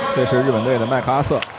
这是日本队的麦克阿瑟。